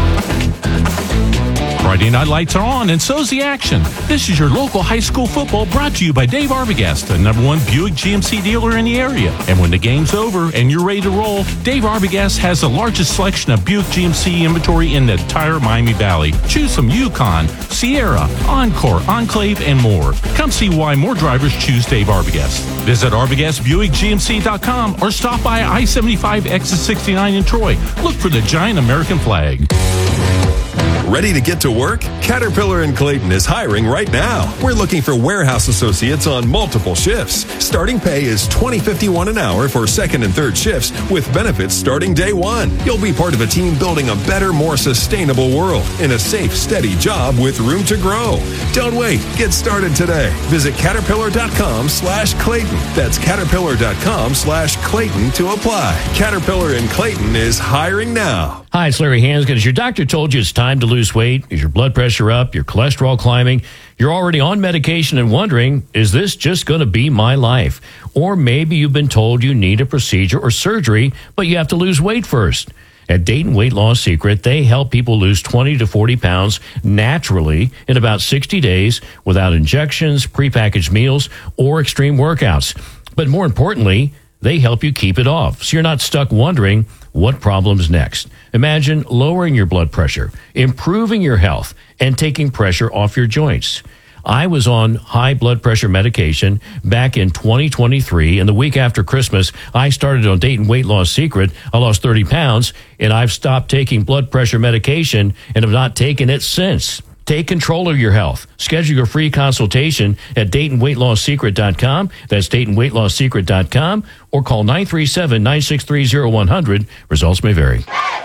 Friday night lights are on, and so's the action. This is your local high school football brought to you by Dave Arbogast, the #1 Buick GMC dealer in the area. And when the game's over and you're ready to roll, Dave Arbogast has the largest selection of Buick GMC inventory in the entire Miami Valley. Choose from Yukon, Sierra, Encore, Enclave, and more. Come see why more drivers choose Dave Arbogast. Visit ArbogastBuickGMC.com or stop by I-75 exit 69 in Troy. Look for the giant American flag. Ready to get to work? Caterpillar in Clayton is hiring right now. We're looking for warehouse associates on multiple shifts. Starting pay is $20.51 an hour for second and third shifts with benefits starting day one. You'll be part of a team building a better, more sustainable world in a safe, steady job with room to grow. Don't wait. Get started today. Visit Caterpillar.com/Clayton. That's Caterpillar.com/Clayton to apply. Caterpillar in Clayton is hiring now. Hi, it's Larry Hansgen. Has your doctor told you it's time to lose weight? Is your blood pressure up? Your cholesterol climbing? You're already on medication and wondering, is this just going to be my life? Or maybe you've been told you need a procedure or surgery, but you have to lose weight first. At Dayton Weight Loss Secret, they help people lose 20 to 40 pounds naturally in about 60 days without injections, prepackaged meals, or extreme workouts. But more importantly, they help you keep it off, so you're not stuck wondering what problem's next. Imagine lowering your blood pressure, improving your health, and taking pressure off your joints. I was on high blood pressure medication back in 2023, and the week after Christmas, I started on Dayton Weight Loss Secret. I lost 30 pounds, and I've stopped taking blood pressure medication and have not taken it since. Take control of your health. Schedule your free consultation at DaytonWeightLossSecret.com. That's DaytonWeightLossSecret.com, or call 937-963-0100. Results may vary.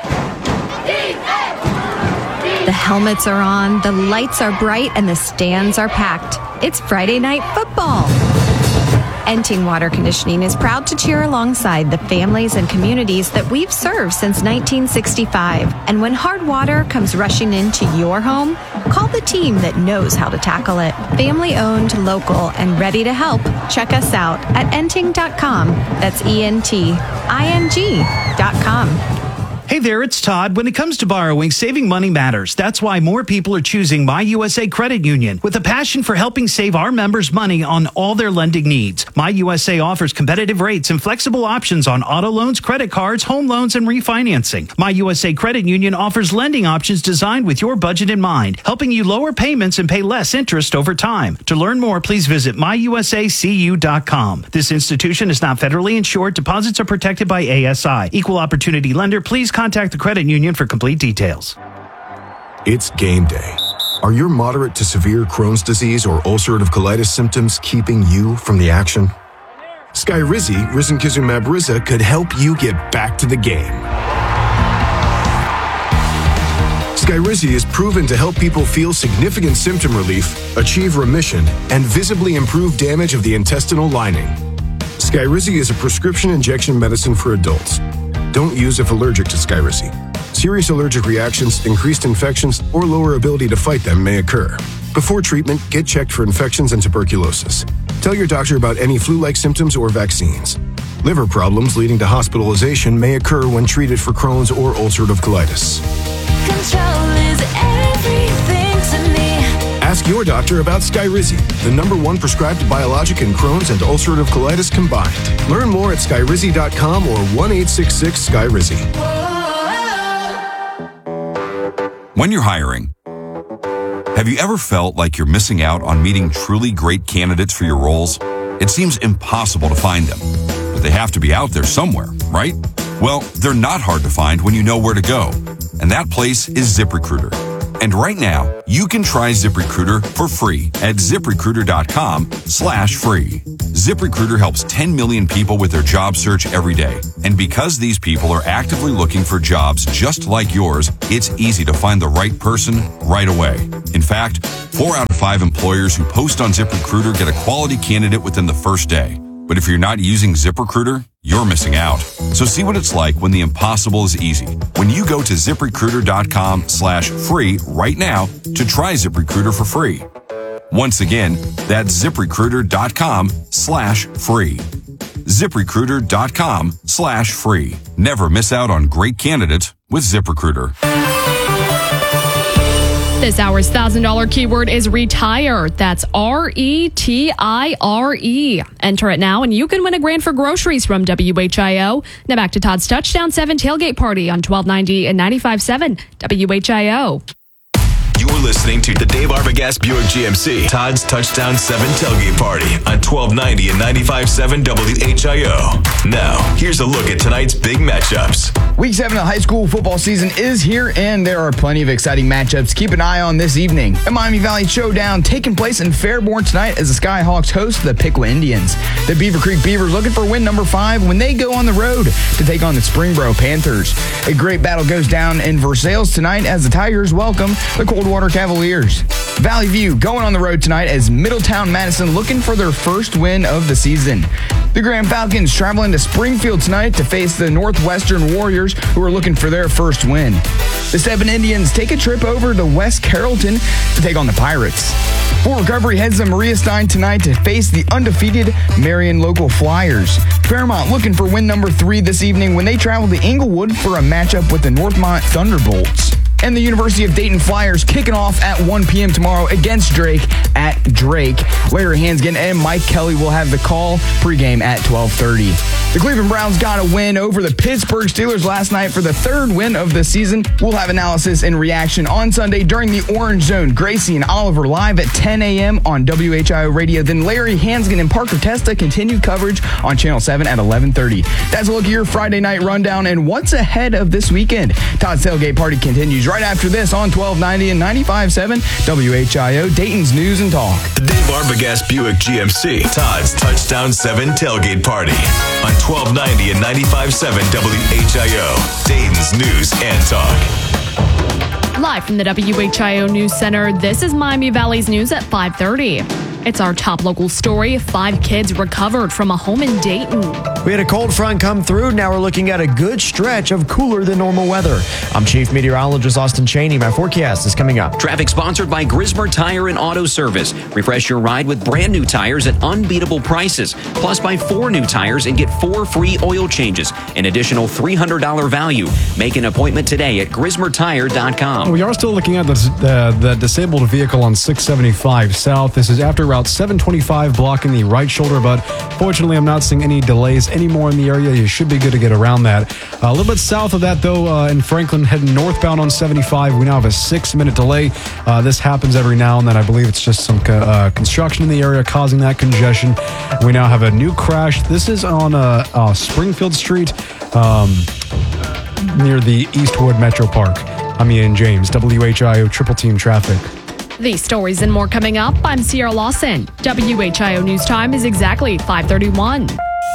The helmets are on, the lights are bright, and the stands are packed. It's Friday Night Football. Enting Water Conditioning is proud to cheer alongside the families and communities that we've served since 1965. And when hard water comes rushing into your home, call the team that knows how to tackle it. Family owned, local, and ready to help. Check us out at enting.com. That's ENTING.com. Hey there, it's Todd. When it comes to borrowing, saving money matters. That's why more people are choosing My USA Credit Union with a passion for helping save our members money on all their lending needs. My USA offers competitive rates and flexible options on auto loans, credit cards, home loans, and refinancing. My USA Credit Union offers lending options designed with your budget in mind, helping you lower payments and pay less interest over time. To learn more, please visit myusacu.com. This institution is not federally insured. Deposits are protected by ASI. Equal opportunity lender. Please contact the credit union for complete details. It's game day. Are your moderate to severe Crohn's disease or ulcerative colitis symptoms keeping you from the action? Skyrizi, risankizumab Riza, could help you get back to the game. Skyrizi is proven to help people feel significant symptom relief, achieve remission, and visibly improve damage of the intestinal lining. Skyrizi is a prescription injection medicine for adults. Don't use if allergic to Skyrizi. Serious allergic reactions, increased infections, or lower ability to fight them may occur. Before treatment, get checked for infections and tuberculosis. Tell your doctor about any flu-like symptoms or vaccines. Liver problems leading to hospitalization may occur when treated for Crohn's or ulcerative colitis. Control is everything to me. Ask your doctor about Skyrizi, the #1 prescribed biologic in Crohn's and ulcerative colitis combined. Learn more at Skyrizi.com or 1-866-SKYRIZI. When you're hiring, Have you ever felt like you're missing out on meeting truly great candidates for your roles? It seems impossible to find them, but they have to be out there somewhere, right? Well, they're not hard to find when you know where to go, and that place is ZipRecruiter. And right now, you can try ZipRecruiter for free at ZipRecruiter.com/free. ZipRecruiter helps 10 million people with their job search every day. And because these people are actively looking for jobs just like yours, it's easy to find the right person right away. In fact, 4 out of 5 employers who post on ZipRecruiter get a quality candidate within the first day. But if you're not using ZipRecruiter, you're missing out. So see what it's like when the impossible is easy. When you go to ZipRecruiter.com/free right now to try ZipRecruiter for free. Once again, that's ZipRecruiter.com/free. ZipRecruiter.com/free. Never miss out on great candidates with ZipRecruiter. This hour's $1,000 keyword is retire. That's RETIRE. Enter it now and you can win a grand for groceries from WHIO. Now back to Todd's Touchdown 7 tailgate party on 1290 and 95.7 WHIO. You're listening to the Dave Arbogast Buick GMC Todd's Touchdown 7 tailgate party on 1290 and 95.7 WHIO. Now, here's a look at tonight's big matchups. Week 7 of high school football season is here, and there are plenty of exciting matchups. Keep an eye on this evening. A Miami Valley Showdown taking place in Fairborn tonight as the Skyhawks host the Piqua Indians. The Beaver Creek Beavers looking for win number 5 when they go on the road to take on the Springboro Panthers. A great battle goes down in Versailles tonight as the Tigers welcome the Coldwater Cavaliers. Valley View going on the road tonight as Middletown Madison looking for their first win of the season. The Grand Falcons traveling to Springfield tonight to face the Northwestern Warriors, who are looking for their first win. The Seven Indians take a trip over to West Carrollton to take on the Pirates. Fort Recovery heads to Maria Stein tonight to face the undefeated Marion Local Flyers. Fairmont looking for win number 3 this evening when they travel to Inglewood for a matchup with the Northmont Thunderbolts. And the University of Dayton Flyers kicking off at 1 p.m. tomorrow against Drake at Drake. Larry Hansgen and Mike Kelly will have the call pregame at 12:30. The Cleveland Browns got a win over the Pittsburgh Steelers last night for the 3rd win of the season. We'll have analysis and reaction on Sunday during the Orange Zone. Gracie and Oliver live at 10 a.m. on WHIO Radio. Then Larry Hansgen and Parker Testa continue coverage on Channel 7 at 11:30. That's a look at your Friday night rundown and what's ahead of this weekend. Todd's Tailgate Party continues right after this on 1290 and 95.7 WHIO, Dayton's News and Talk. The Dave Arbogast Buick GMC Todd's Touchdown 7 tailgate party on 1290 and 95.7 WHIO, Dayton's News and Talk. Live from the WHIO News Center, this is Miami Valley's news at 5:30. It's our top local story. 5 kids recovered from a home in Dayton. We had a cold front come through. Now we're looking at a good stretch of cooler than normal weather. I'm Chief Meteorologist Austin Cheney. My forecast is coming up. Traffic sponsored by Grismer Tire and Auto Service. Refresh your ride with brand new tires at unbeatable prices. Plus, buy 4 new tires and get 4 free oil changes. An additional $300 value. Make an appointment today at GrismerTire.com. We are still looking at the disabled vehicle on 675 South. This is after Route 725 blocking the right shoulder, but fortunately I'm not seeing any delays anymore in the area. You should be good to get around that. A little bit south of that, though, in Franklin, heading northbound on 75, we now have a 6-minute delay. This happens every now and then. I believe it's just some construction in the area causing that congestion. We now have a new crash. This is on Springfield Street near the Eastwood Metro Park. I'm Ian James, WHIO Triple Team Traffic. These stories and more coming up. I'm Sierra Lawson. WHIO News Time is exactly 5:31.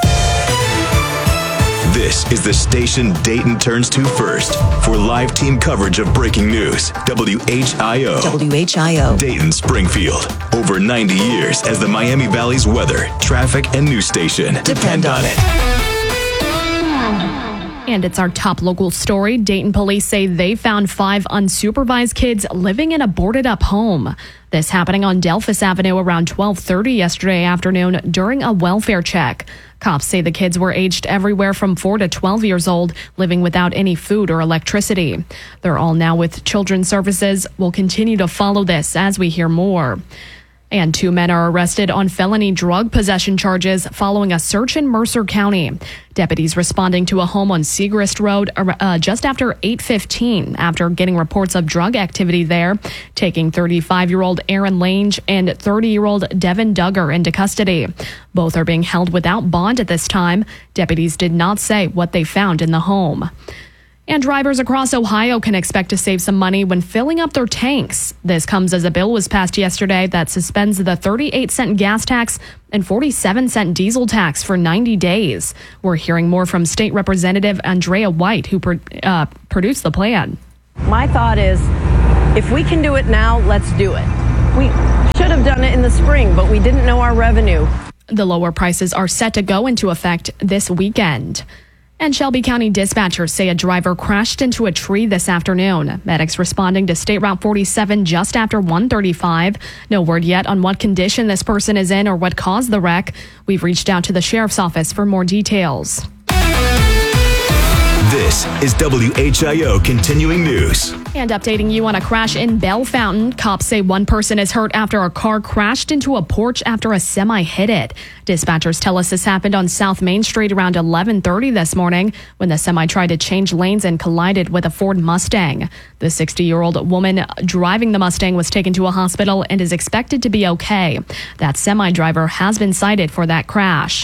This is the station Dayton turns to first for live team coverage of breaking news. WHIO. WHIO. Dayton Springfield. Over 90 years as the Miami Valley's weather, traffic, and news station. Depend on it. And it's our top local story. Dayton police say they found 5 unsupervised kids living in a boarded up home. This happening on Delphus Avenue around 12:30 yesterday afternoon during a welfare check. Cops say the kids were aged everywhere from 4 to 12 years old, living without any food or electricity. They're all now with Children's Services. We'll continue to follow this as we hear more. And 2 men are arrested on felony drug possession charges following a search in Mercer County. Deputies responding to a home on Segrist Road just after 8:15 after getting reports of drug activity there, taking 35-year-old Aaron Lange and 30-year-old Devin Duggar into custody. Both are being held without bond at this time. Deputies did not say what they found in the home. And drivers across Ohio can expect to save some money when filling up their tanks. This comes as a bill was passed yesterday that suspends the 38-cent gas tax and 47-cent diesel tax for 90 days. We're hearing more from State Representative Andrea White, who produced the plan. My thought is, if we can do it now, let's do it. We should have done it in the spring, but we didn't know our revenue. The lower prices are set to go into effect this weekend. And Shelby County dispatchers say a driver crashed into a tree this afternoon. Medics responding to State Route 47 just after 1:35. No word yet on what condition this person is in or what caused the wreck. We've reached out to the sheriff's office for more details. This is WHIO Continuing News. And updating you on a crash in Bellefontaine. Cops say one person is hurt after a car crashed into a porch after a semi hit it. Dispatchers tell us this happened on South Main Street around 11:30 this morning when the semi tried to change lanes and collided with a Ford Mustang. The 60-year-old woman driving the Mustang was taken to a hospital and is expected to be okay. That semi driver has been cited for that crash.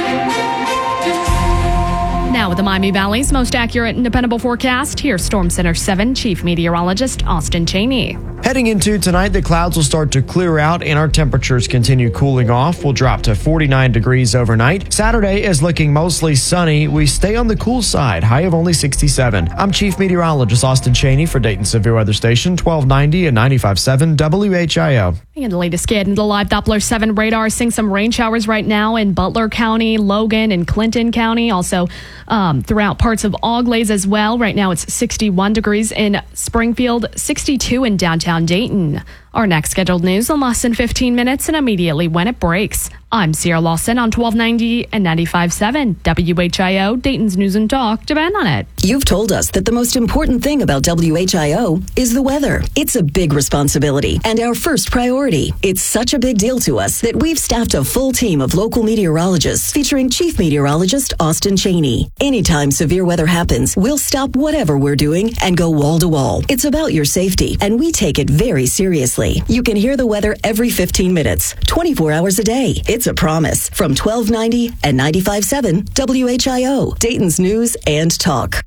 Now with the Miami Valley's most accurate and dependable forecast, here's Storm Center 7 Chief Meteorologist Austin Cheney. Heading into tonight, the clouds will start to clear out and our temperatures continue cooling off. We'll drop to 49 degrees overnight. Saturday is looking mostly sunny. We stay on the cool side, high of only 67. I'm Chief Meteorologist Austin Cheney for Dayton Severe Weather Station, 1290 and 95.7 WHIO. And the latest get into the live Doppler 7 radar, seeing some rain showers right now in Butler County, Logan, and Clinton County. Also throughout parts of Auglaize as well. Right now it's 61 degrees in Springfield, 62 in downtown Dayton. Our next scheduled news in less than 15 minutes and immediately when it breaks. I'm Sierra Lawson on 1290 and 95.7 WHIO, Dayton's News and Talk. Depend on it. You've told us that the most important thing about WHIO is the weather. It's a big responsibility and our first priority. It's such a big deal to us that we've staffed a full team of local meteorologists featuring Chief Meteorologist Austin Cheney. Anytime severe weather happens, we'll stop whatever we're doing and go wall to wall. It's about your safety, and we take it very seriously. You can hear the weather every 15 minutes, 24 hours a day. It's a promise from 1290 and 95.7 WHIO, Dayton's News and Talk.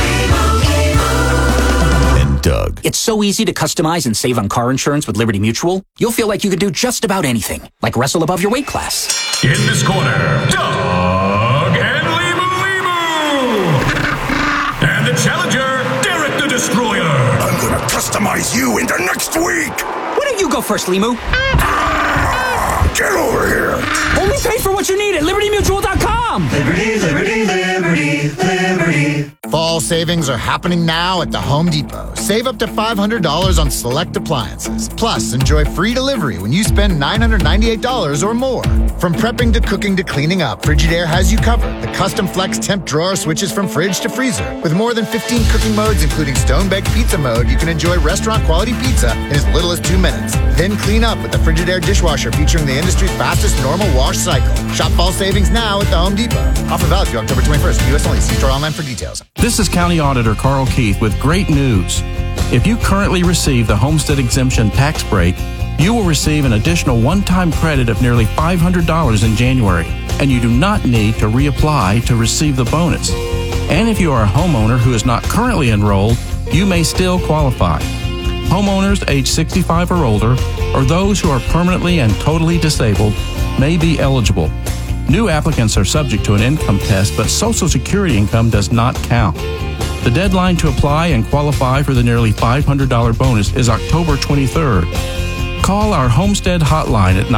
And Doug. It's so easy to customize and save on car insurance with Liberty Mutual. You'll feel like you could do just about anything, like wrestle above your weight class. In this corner, Doug and Limu. And the challenger, Derek the Destroyer. I'm gonna customize you into next week. Why don't you go first, Limu? Get over here. Only pay for what you need at LibertyMutual.com. Liberty, liberty, liberty, liberty. Fall savings are happening now at the Home Depot. Save up to $500 on select appliances. Plus, enjoy free delivery when you spend $998 or more. From prepping to cooking to cleaning up, Frigidaire has you covered. The custom flex temp drawer switches from fridge to freezer. With more than 15 cooking modes, including stone-baked pizza mode, you can enjoy restaurant-quality pizza in as little as 2 minutes. Then clean up with the Frigidaire dishwasher featuring the industry's fastest normal wash cycle. Shop fall savings now at the Home Depot. Offer valid through October 21st. U.S. only. See store online for details. This is County Auditor Carl Keith with great news. If you currently receive the Homestead Exemption tax break, you will receive an additional one-time credit of nearly $500 in January, and you do not need to reapply to receive the bonus. And if you are a homeowner who is not currently enrolled, you may still qualify. Homeowners age 65 or older, or those who are permanently and totally disabled, may be eligible. New applicants are subject to an income test, but Social Security income does not count. The deadline to apply and qualify for the nearly $500 bonus is October 23rd. Call our Homestead hotline at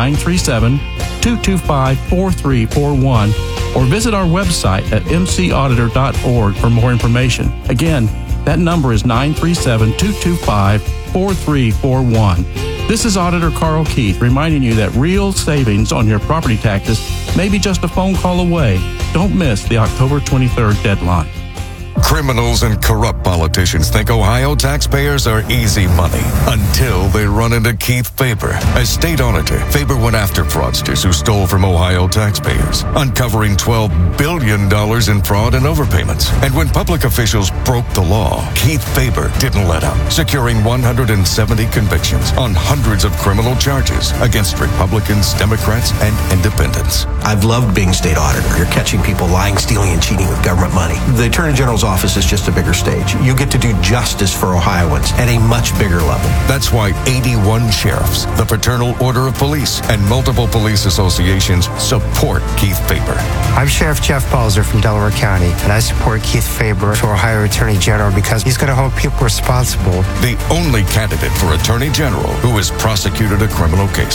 937-225-4341 or visit our website at mcauditor.org for more information. Again, that number is 937-225-4341. This is Auditor Carl Keith reminding you that real savings on your property taxes may be just a phone call away. Don't miss the October 23rd deadline. Criminals and corrupt politicians think Ohio taxpayers are easy money until they run into Keith Faber. As state auditor, Faber went after fraudsters who stole from Ohio taxpayers, uncovering $12 billion in fraud and overpayments. And when public officials broke the law, Keith Faber didn't let up, securing 170 convictions on hundreds of criminal charges against Republicans, Democrats, and independents. I've loved being state auditor. You're catching people lying, stealing, and cheating with government money. The Attorney General's office is just a bigger stage. You get to do justice for Ohioans at a much bigger level. That's why 81 sheriffs, the Fraternal Order of Police, and multiple police associations support Keith Faber. I'm Sheriff Jeff Balzer from Delaware County, and I support Keith Faber for Ohio Attorney General because he's going to hold people responsible. The only candidate for Attorney General who has prosecuted a criminal case.